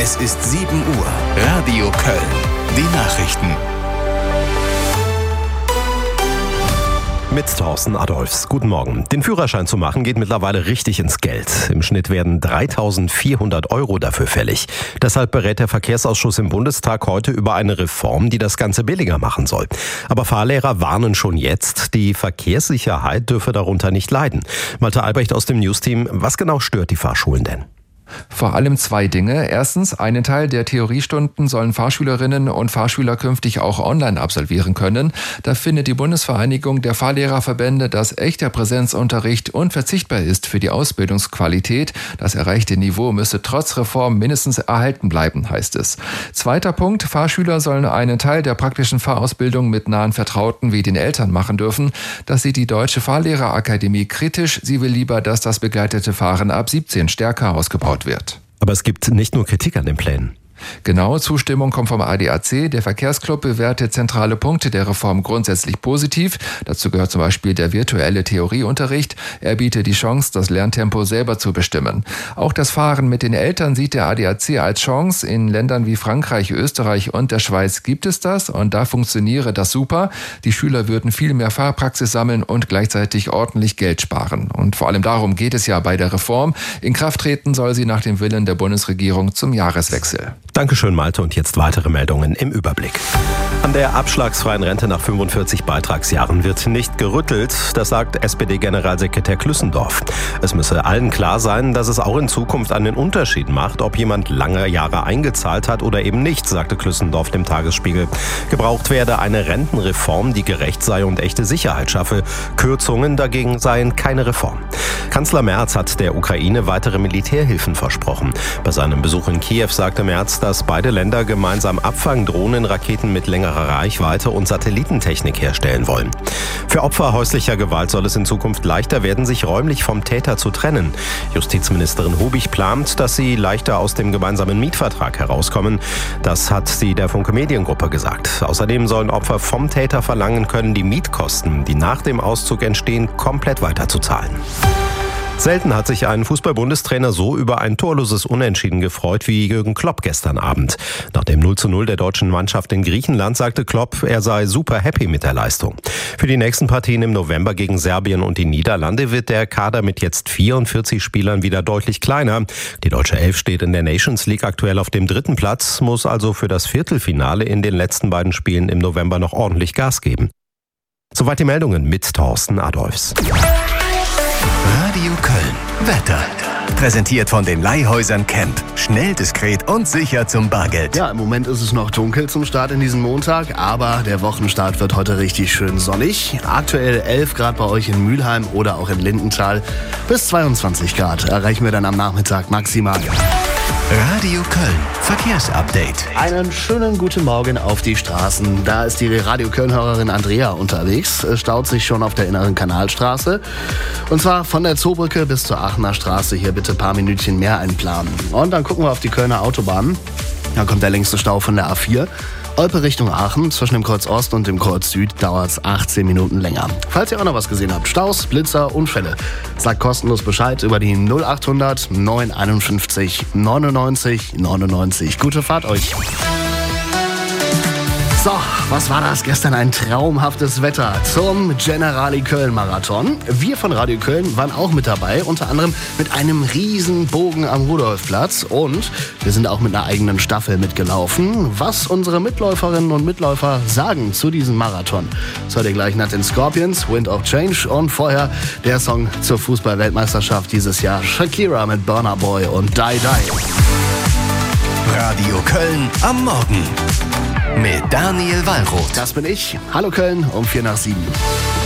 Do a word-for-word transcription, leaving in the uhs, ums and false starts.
Es ist sieben Uhr. Radio Köln. Die Nachrichten. Mit Thorsten Adolfs. Guten Morgen. Den Führerschein zu machen geht mittlerweile richtig ins Geld. Im Schnitt werden dreitausendvierhundert Euro dafür fällig. Deshalb berät der Verkehrsausschuss im Bundestag heute über eine Reform, die das Ganze billiger machen soll. Aber Fahrlehrer warnen schon jetzt, die Verkehrssicherheit dürfe darunter nicht leiden. Malte Albrecht aus dem Newsteam. Was genau stört die Fahrschulen denn? Vor allem zwei Dinge. Erstens, einen Teil der Theoriestunden sollen Fahrschülerinnen und Fahrschüler künftig auch online absolvieren können. Da findet die Bundesvereinigung der Fahrlehrerverbände, dass echter Präsenzunterricht unverzichtbar ist für die Ausbildungsqualität. Das erreichte Niveau müsse trotz Reform mindestens erhalten bleiben, heißt es. Zweiter Punkt, Fahrschüler sollen einen Teil der praktischen Fahrausbildung mit nahen Vertrauten wie den Eltern machen dürfen. Das sieht die Deutsche Fahrlehrerakademie kritisch. Sie will lieber, dass das begleitete Fahren ab siebzehn stärker ausgebaut wird. Aber es gibt nicht nur Kritik an den Plänen. Genaue Zustimmung kommt vom A D A C. Der Verkehrsclub bewertet zentrale Punkte der Reform grundsätzlich positiv. Dazu gehört zum Beispiel der virtuelle Theorieunterricht. Er bietet die Chance, das Lerntempo selber zu bestimmen. Auch das Fahren mit den Eltern sieht der A D A C als Chance. In Ländern wie Frankreich, Österreich und der Schweiz gibt es das und da funktioniere das super. Die Schüler würden viel mehr Fahrpraxis sammeln und gleichzeitig ordentlich Geld sparen. Und vor allem darum geht es ja bei der Reform. In Kraft treten soll sie nach dem Willen der Bundesregierung zum Jahreswechsel. Dankeschön, Malte. Und jetzt weitere Meldungen im Überblick. An der abschlagsfreien Rente nach fünfundvierzig Beitragsjahren wird nicht gerüttelt. Das sagt S P D-Generalsekretär Klüssendorf. Es müsse allen klar sein, dass es auch in Zukunft einen Unterschied macht, ob jemand lange Jahre eingezahlt hat oder eben nicht, sagte Klüssendorf dem Tagesspiegel. Gebraucht werde eine Rentenreform, die gerecht sei und echte Sicherheit schaffe. Kürzungen dagegen seien keine Reform. Kanzler Merz hat der Ukraine weitere Militärhilfen versprochen. Bei seinem Besuch in Kiew sagte Merz, dass beide Länder gemeinsam Abfangdrohnen, Raketen mit längerer Reichweite und Satellitentechnik herstellen wollen. Für Opfer häuslicher Gewalt soll es in Zukunft leichter werden, sich räumlich vom Täter zu trennen. Justizministerin Hubig plant, dass sie leichter aus dem gemeinsamen Mietvertrag herauskommen. Das hat sie der Funke Mediengruppe gesagt. Außerdem sollen Opfer vom Täter verlangen können, die Mietkosten, die nach dem Auszug entstehen, komplett weiterzuzahlen. Selten hat sich ein Fußball-Bundestrainer so über ein torloses Unentschieden gefreut wie Jürgen Klopp gestern Abend. Nach dem null zu null der deutschen Mannschaft in Griechenland sagte Klopp, er sei super happy mit der Leistung. Für die nächsten Partien im November gegen Serbien und die Niederlande wird der Kader mit jetzt vierundvierzig Spielern wieder deutlich kleiner. Die deutsche Elf steht in der Nations League aktuell auf dem dritten Platz, muss also für das Viertelfinale in den letzten beiden Spielen im November noch ordentlich Gas geben. Soweit die Meldungen mit Thorsten Adolfs. Radio Köln. Wetter. Präsentiert von den Leihhäusern Camp. Schnell, diskret und sicher zum Bargeld. Ja, im Moment ist es noch dunkel zum Start in diesem Montag, aber der Wochenstart wird heute richtig schön sonnig. Aktuell elf Grad bei euch in Mülheim oder auch in Lindenthal. Bis zweiundzwanzig Grad erreichen wir dann am Nachmittag maximal. Radio Köln. Verkehrsupdate. Einen schönen guten Morgen auf die Straßen. Da ist die Radio Köln-Hörerin Andrea unterwegs. Es staut sich schon auf der inneren Kanalstraße. Und zwar von der Zoobrücke bis zur Aachener Straße. Hier bitte ein paar Minütchen mehr einplanen. Und dann gucken wir auf die Kölner Autobahnen. Da kommt der längste Stau von der A vier. Olpe Richtung Aachen, zwischen dem Kreuz Ost und dem Kreuz Süd dauert es achtzehn Minuten länger. Falls ihr auch noch was gesehen habt, Staus, Blitzer, Unfälle, sagt kostenlos Bescheid über die null achthundert neun einundfünfzig neunundneunzig neunundneunzig. Gute Fahrt euch! So, was war das? Gestern ein traumhaftes Wetter zum Generali Köln Marathon. Wir von Radio Köln waren auch mit dabei, unter anderem mit einem riesen Bogen am Rudolfplatz und wir sind auch mit einer eigenen Staffel mitgelaufen. Was unsere Mitläuferinnen und Mitläufer sagen zu diesem Marathon, das hört ihr gleich nach den Scorpions, Wind of Change und vorher der Song zur Fußball-Weltmeisterschaft dieses Jahr, Shakira mit Burna Boy und Die Die. Radio Köln am Morgen mit Daniel Wallroth. Das bin ich. Hallo Köln um vier nach sieben.